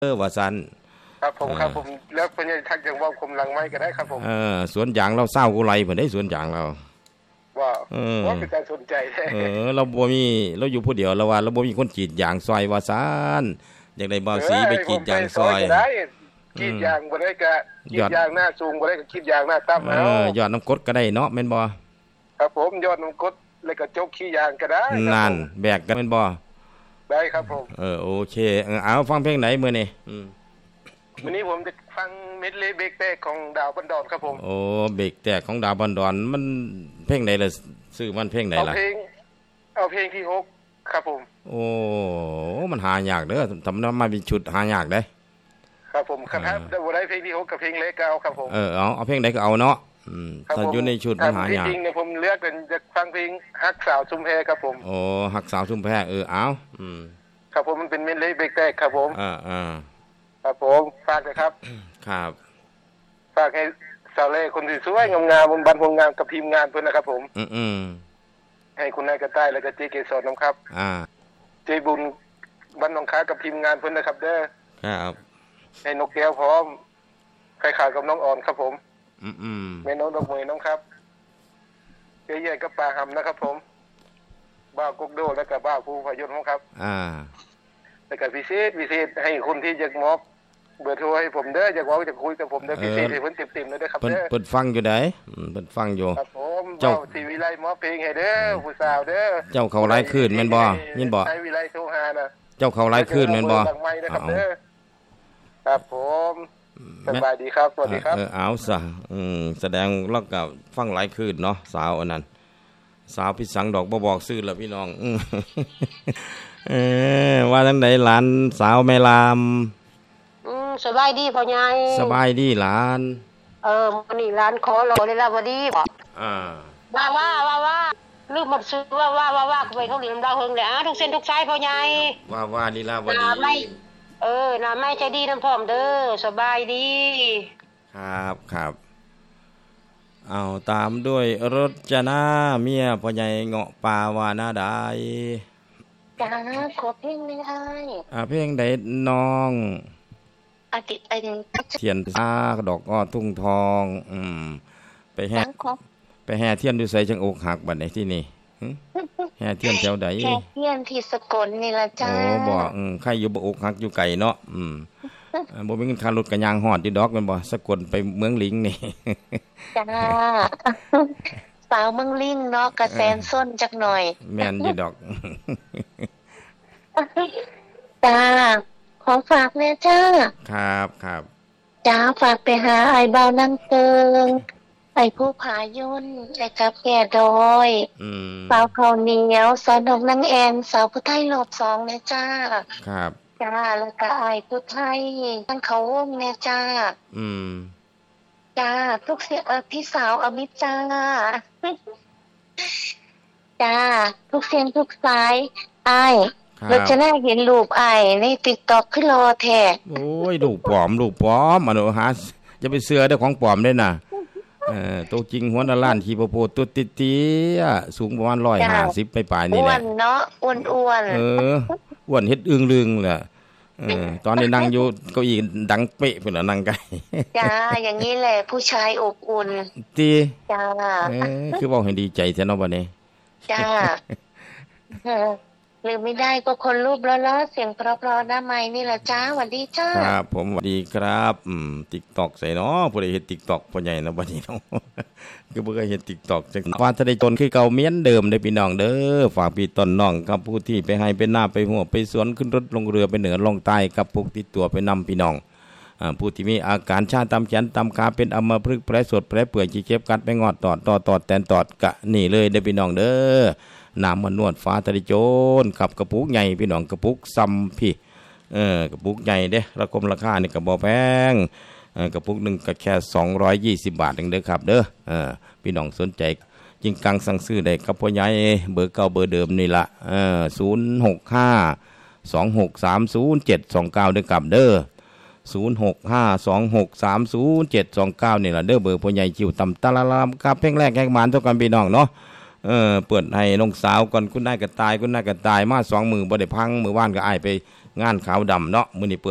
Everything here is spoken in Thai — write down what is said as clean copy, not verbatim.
ว่าซันครับผมครับผมแล้วเพิ่นจะทักอย่างว่าผมหลังไม้ก็ได้ครับผมสวนยางเราเศร้ากุไรเพิ่นได้สวนยางเราว่าเป็นการสนใจแท้เราบ่มีเราอยู่ผู้เดียวเราว่าเราบ่มีคนกรีดยางซอยว่าซันอยากได้บ่าวสีไปกรีดยางซอยได้กรีดยางบ่ได้ก็กรีดยางหน้าสูงบ่ได้ก็กรีดยางหน้าต่ำเอายอดน้ำกรดก็ได้เนาะแม่นบ่ครับผมยอดน้ำกรดแล้วก็จกขี้ยางก็ได้นั่นแบกกันแม่นบ่ได้ครับผมโอเคเอาฟังเพลงไหนมื้อนี้วันนี้ผมจะฟังเม็ดเล่เบรกแตกของดาวบันดอนครับผมโอ้เบรกแตกของดาวบันดอนมันเพลงไหนล่ะชื่อมันเพลงไหนล่ะเอาเพลงที่6ครับผมโอ้มันหายากเด้อทำมาเป็นชุดหายากเด้ครับผมครับแต่บ่ได้เพลงที่6กับเพลงเล็กก็เอาครับผมเอาเพลงไหนก็เอาเนาะถ้าอยู่ในชุดมันหายากจริงๆเนี่ยผมเลือกเป็นจะฟังเพลงฮักสาวชุมแพครับผมโอ้ฮักสาวชุมแพเอาครับผมมันเป็นเม็ดเล่เบรกแตกครับผมครับผมฝากเลยครับครับฝากให้สาวเล่คนสวยๆงามๆบนบันพงงามกับทีมงานเพิ่นนะครับผมให้คุณนายกระต่ายแล้วก็เจเกสรน้ำครับเจบุญบ้านหนองค้ากับทีมงานเพิ่นนะครับเด้อครับให้นกแก้วพร้อมใครขากับน้องอ่อนครับผมแม่น้องดอกมวยน้องครับเจ๊ใหญ่กับปลาหำนะครับผมบ้ากุกโดแล้วก็บ้าภูพยนต์ครับแล้วก็พิเศษให้คนที่อยากมอบเบอร์โทรให้ผมเด้ออยากว่าจะคุยกับผมเด้อพิเศษให้เพิ่นเต็มๆเลยเด้อครับเด้อเพิ่นฟังอยู่ไดเพิ่นฟังอยู่ครับผมเจ้าสีวิไลมอบเพลงให้เด้อผู้สาวเด้อเจ้าเขาไล่คืนแม่นบ่ยินบ่ไอ้วิไลโทรหาน่ะเจ้าเขาไล่คืนแม่นบ่ครับผมสบายดีครับสวัสดีครับเอาซะแสดงเราก็ฟังหลายคืนเนาะสาวอันนั้นสาวพิสังดอกบ่บอกชื่อแล้วพี่น้องว่าจังได๋หลานสาวแม่ลามสบายดีพ่อใหญ่สบายดีหลานมื้อนี้หลานขอรอเลยล่ะบ่ดีบ่ว่าลืมหมดซื้อว่าไปเขาเรียนดาวเฮิงแล้วทุกเส้นทุกสายพ่อใหญ่ว่าลีลาวดีน่าไม่ใจดีนำพร้อมเด้อสบายดีครับเอาตามด้วยรจนาเมียพ่อใหญ่เงาะป่าวานาได้จ้าขอเพลงนึงอ้ายเพลงใดน้องอาทิตย์เทียนดอกอ้อทุ่งทองไปแห่เทียนดูใส่จังอกหักบัดนี้ที่นี่แห่เทียนแถวใดแห่เทียนที่สกลนี่ล่ะจ้าบ่ใครอยู่บ่อกหักอยู่ไกลเนาะบ่มีเงินค่ารถก็ย่างฮอดอยู่ดอกแม่นบ่สกลไปเมืองลิงนี่จ้าสาวเมืองลิงเนาะกระแสนส้นจักหน่อยแม่นอยู่ดอกจ้าขอฝากแม่จ้าครับจ้าฝากไปหาไอ้เบานั่งเติงไอ้ผู้ผายนไอ้กับแก่ดอยสาวข้าวเหนียวสาวดอกนางแอนสาวผู้ไทยรอบ2นะจ้าครับจ้าแล้วก็ไอ้ผู้ไทยทั้งเขาวงนะจ้าจ้าทุกเสียพี่สาวอมิตรจ้าจ้าทุกเสียงทุกสายไอ้เราจะน่าเห็นรูปไอ้ใน TikTok ขึ้นรอแท้โอ้ยรูปปลอมมาโนหาจะไปเสื้อได้ของปลอมได้น่ะตัวจริงหัวล้านขี้โพตัวติๆสูงประมาณ150ปลายๆนี่แหละอ้วนเนาะอ้วนอ้วนเฮ็ดอึ้งลึงแหละตอนนี้นั่งอยู่เก้าอี้ดังเป๊ะพุ่นน่ะนั่งไกลจ้าอย่างนี้แหละผู้ชายอบอุ่นติจ้าคือเว้าให้ดีใจแท้เนาะบัดนี้จ้าลืมไม่ได้ก็คนรูปล้อๆเสียงเพราะๆหน้าไม้นี่แหละจ้าสวัสดีจ้าครับผมสวัสดีครับ TikTok ใส่เนาะผู้ใดเฮ็ด TikTok พ่อใหญ่เนาะบัดนี้เนาะคือบ่เคยเฮ็ด TikTok จังว่าจะได้จนคือเก่าเมียนเดิมได้พี่น้องเด้อฝากพี่ต้นน้องกับผู้ที่ไปให้ไปหน้าไปหัวไปสวนขึ้นรถลงเรือไปเหนือลงใต้กับพวกติดตัวไปนำพี่น้องผู้ที่มีอาการชาตามแขนตามขาเป็นอัมพฤกษ์แผลสดแผลเปื่อยขี้เจ็บกัดไปงอดตอดแตนตอดกะนี่เลยเด้อพี่น้องเด้อน้ำมันนวดฟ้าทะเลโจรขับกระปุกใหญ่พี่น้องกระปุกซ้ำพี่กระปุกใหญ่เด้ราคานี่ก็บ่แพงกระปุกนึงก็แค่220 บาทเองเด้อครับเด้อพี่น้องสนใจจริงกังสั่งซื้อได้กับพ่อใหญ่เบอร์เก่าเบอร์เดิมนี่ล่ะ0652630 729เด้อครับเด้อ0652630 729นี่ล่ะเด้อเบอร์พ่อใหญ่จิ๋วตำตะละลามครับเพลงแรกแห่งมานเท่ากันพี่น้องเนาะเปิดให้น้องสาวก่อนคุณนายก็ตายมา2 มื้อบ่ได้พังมื้อวานก็อ้ายไปงานขาวดำเนาะมื้อนี้